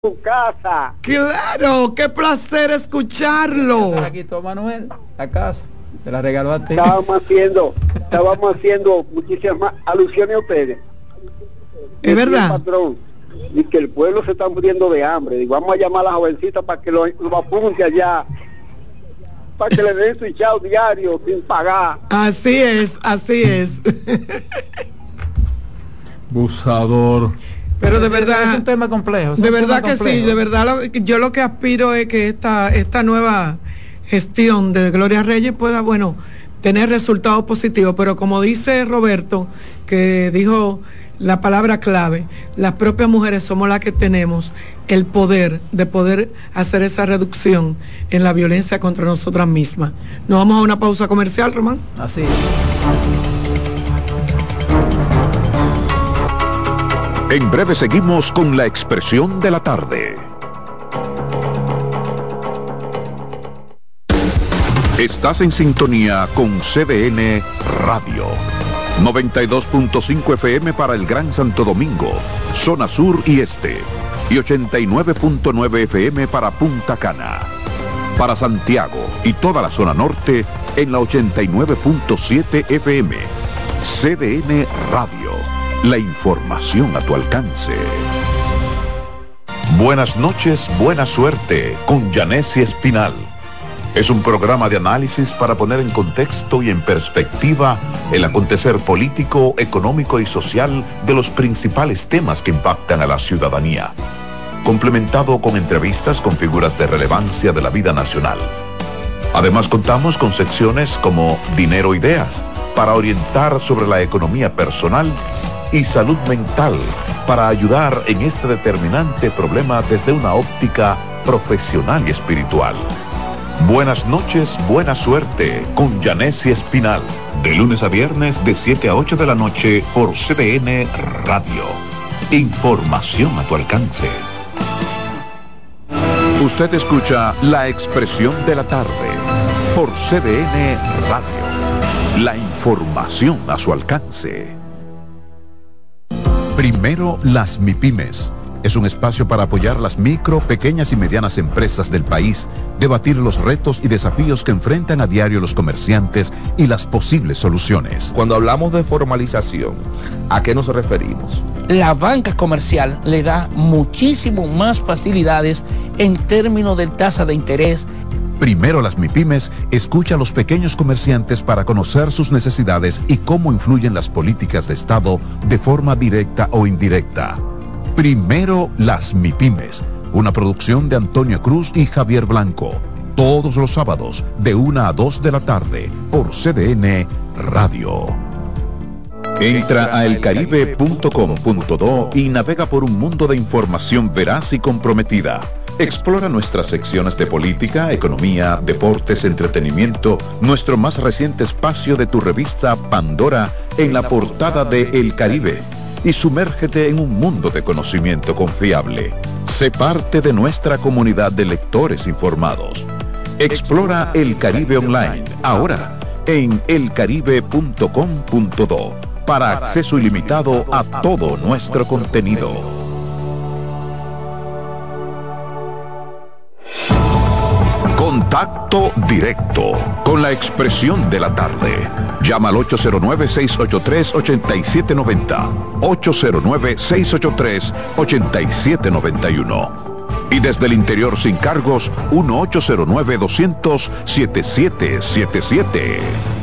tu casa. Claro, qué placer escucharlo. Aquí todo Manuel, la casa, te la regaló a ti. Estábamos haciendo muchísimas alusiones a ustedes. Es verdad. Patrón, y que el pueblo se está muriendo de hambre. Digo, vamos a llamar a la jovencita para que lo apunte allá, para que le den su chao diario sin pagar. Así es, así es. Busador. Pero de verdad es un tema complejo. De verdad que sí, de verdad yo lo que aspiro es que esta nueva gestión de Gloria Reyes pueda, bueno, tener resultados positivos, pero como dice Roberto, que dijo la palabra clave, las propias mujeres somos las que tenemos el poder de poder hacer esa reducción en la violencia contra nosotras mismas. Nos vamos a una pausa comercial, Román. Así. En breve seguimos con la expresión de la tarde. Estás en sintonía con CDN Radio. 92.5 FM para el Gran Santo Domingo, zona sur y este. Y 89.9 FM para Punta Cana. Para Santiago y toda la zona norte en la 89.7 FM. CDN Radio. La información a tu alcance. Buenas noches, buena suerte con Yanessi Espinal. Es un programa de análisis para poner en contexto y en perspectiva el acontecer político, económico y social de los principales temas que impactan a la ciudadanía. Complementado con entrevistas con figuras de relevancia de la vida nacional. Además contamos con secciones como Dinero Ideas, para orientar sobre la economía personal y salud mental, para ayudar en este determinante problema desde una óptica profesional y espiritual. Buenas noches, buena suerte con Yanessi Espinal, de lunes a viernes de 7 a 8 de la noche por CDN Radio. Información a tu alcance. Usted escucha La Expresión de la Tarde por CDN Radio. La información a su alcance. Primero las MIPYMES. Es un espacio para apoyar las micro, pequeñas y medianas empresas del país, debatir los retos y desafíos que enfrentan a diario los comerciantes y las posibles soluciones. Cuando hablamos de formalización, ¿a qué nos referimos? La banca comercial le da muchísimo más facilidades en términos de tasa de interés. Primero las MIPYMES escucha a los pequeños comerciantes para conocer sus necesidades y cómo influyen las políticas de Estado de forma directa o indirecta. Primero las MIPYMES, una producción de Antonio Cruz y Javier Blanco, todos los sábados de 1 a 2 de la tarde por CDN Radio. Entra a elcaribe.com.do y navega por un mundo de información veraz y comprometida. Explora nuestras secciones de política, economía, deportes, entretenimiento, nuestro más reciente espacio de tu revista Pandora en la portada de El Caribe y sumérgete en un mundo de conocimiento confiable. Sé parte de nuestra comunidad de lectores informados. Explora El Caribe Online ahora en elcaribe.com.do para acceso ilimitado a todo nuestro contenido. Contacto directo con la expresión de la tarde. Llama al 809-683-8790. 809-683-8791. Y desde el interior sin cargos, 1-809-200-7777.